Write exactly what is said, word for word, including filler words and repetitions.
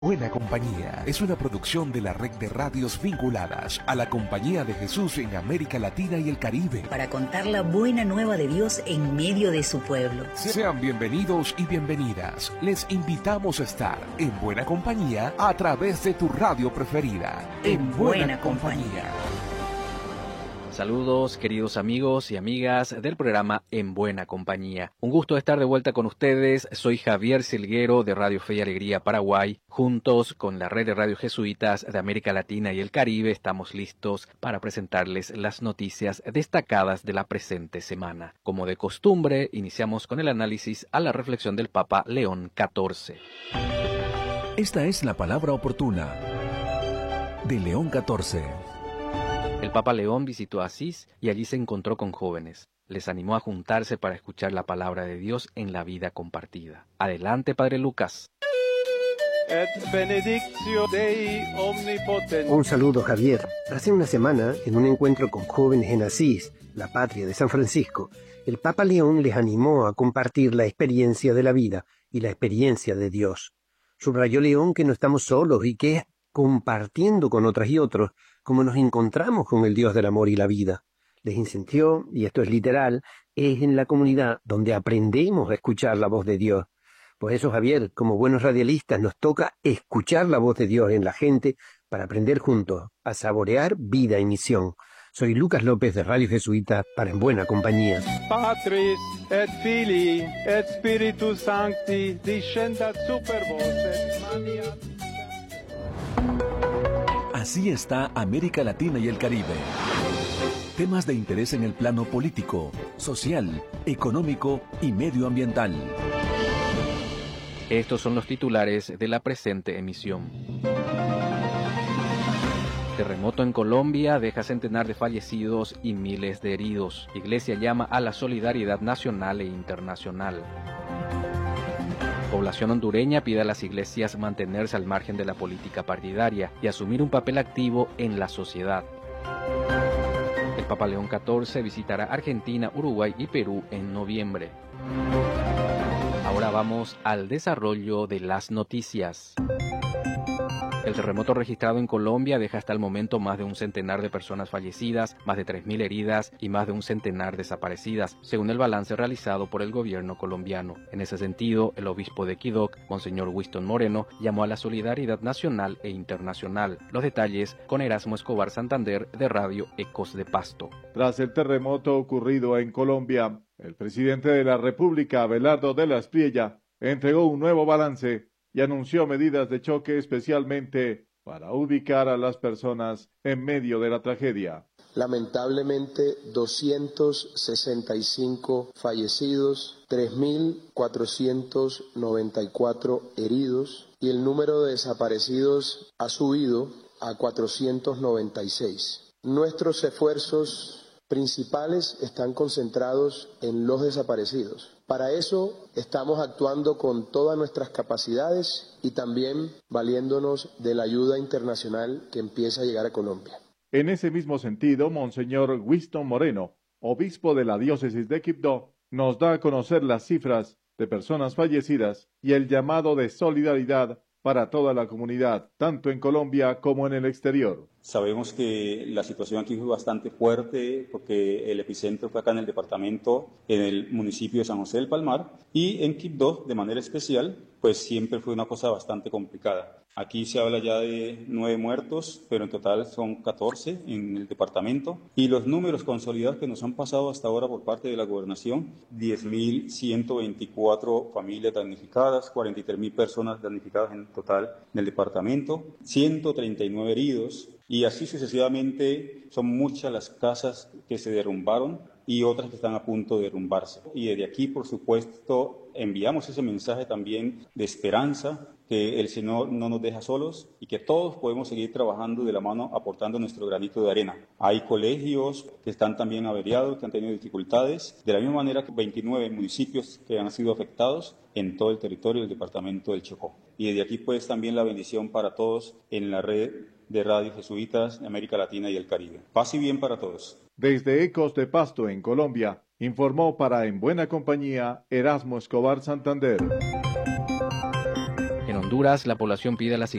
Buena Compañía es una producción de la red de radios vinculadas a la Compañía de Jesús en América Latina y el Caribe. Para contar la buena nueva de Dios en medio de su pueblo. Sean bienvenidos y bienvenidas. Les invitamos a estar en Buena Compañía a través de tu radio preferida. En Buena, buena Compañía. Compañía. Saludos, queridos amigos y amigas del programa En Buena Compañía. Un gusto estar de vuelta con ustedes. Soy Javier Silguero de Radio Fe y Alegría Paraguay. Juntos con la red de radio jesuitas de América Latina y el Caribe estamos listos para presentarles las noticias destacadas de la presente semana. Como de costumbre, iniciamos con el análisis a la reflexión del Papa León catorce. Esta es la palabra oportuna de León catorce. El Papa León visitó Asís y allí se encontró con jóvenes. Les animó a juntarse para escuchar la palabra de Dios en la vida compartida. Adelante, Padre Lucas. Et benedictio Dei omnipotens. Un saludo, Javier. Hace una semana, en un encuentro con jóvenes en Asís, la patria de San Francisco, el Papa León les animó a compartir la experiencia de la vida y la experiencia de Dios. Subrayó León que no estamos solos y que es compartiendo con otras y otros como nos encontramos con el Dios del amor y la vida. Les insistió, y esto es literal, es en la comunidad donde aprendemos a escuchar la voz de Dios. Por eso, Javier, como buenos radialistas, nos toca escuchar la voz de Dios en la gente para aprender juntos a saborear vida y misión. Soy Lucas López de Radio Jesuita para En Buena Compañía. Patris et Filii et Spiritus Sancti descendat super vos et maniat. Así está América Latina y el Caribe. Temas de interés en el plano político, social, económico y medioambiental. Estos son los titulares de la presente emisión. Terremoto en Colombia deja centenar de fallecidos y miles de heridos. Iglesia llama a la solidaridad nacional e internacional. Población hondureña pide a las iglesias mantenerse al margen de la política partidaria y asumir un papel activo en la sociedad. El Papa León catorce visitará Argentina, Uruguay y Perú en noviembre. Ahora vamos al desarrollo de las noticias. El terremoto registrado en Colombia deja hasta el momento más de un centenar de personas fallecidas, más de tres mil heridas y más de un centenar desaparecidas, según el balance realizado por el gobierno colombiano. En ese sentido, el obispo de Quibdó, Monseñor Winston Moreno, llamó a la solidaridad nacional e internacional. Los detalles con Erasmo Escobar Santander de Radio Ecos de Pasto. Tras el terremoto ocurrido en Colombia, el presidente de la República, Abelardo de la Espriella, entregó un nuevo balance y anunció medidas de choque especialmente para ubicar a las personas en medio de la tragedia. Lamentablemente, doscientos sesenta y cinco fallecidos, tres mil cuatrocientos noventa y cuatro heridos y el número de desaparecidos ha subido a cuatrocientos noventa y seis. Nuestros esfuerzos principales están concentrados en los desaparecidos. Para eso estamos actuando con todas nuestras capacidades y también valiéndonos de la ayuda internacional que empieza a llegar a Colombia. En ese mismo sentido, Monseñor Winston Moreno, obispo de la diócesis de Quibdó, nos da a conocer las cifras de personas fallecidas y el llamado de solidaridad para toda la comunidad, tanto en Colombia como en el exterior. Sabemos que la situación aquí fue bastante fuerte porque el epicentro fue acá en el departamento, en el municipio de San José del Palmar, y en Quibdó, de manera especial, pues siempre fue una cosa bastante complicada. Aquí se habla ya de nueve muertos, pero en total son catorce en el departamento. Y los números consolidados que nos han pasado hasta ahora por parte de la gobernación, diez mil ciento veinticuatro familias damnificadas, cuarenta y tres mil personas damnificadas en total en el departamento, ciento treinta y nueve heridos, y así sucesivamente son muchas las casas que se derrumbaron y otras que están a punto de derrumbarse. Y desde aquí, por supuesto, enviamos ese mensaje también de esperanza, que el Señor no nos deja solos y que todos podemos seguir trabajando de la mano aportando nuestro granito de arena. Hay colegios que están también averiados, que han tenido dificultades, de la misma manera que veintinueve municipios que han sido afectados en todo el territorio del departamento del Chocó. Y desde aquí pues también la bendición para todos en la red de Radio Jesuitas de América Latina y el Caribe. Paz y bien para todos. Desde Ecos de Pasto, en Colombia, informó para En Buena Compañía Erasmo Escobar Santander. Honduras, la población pide a las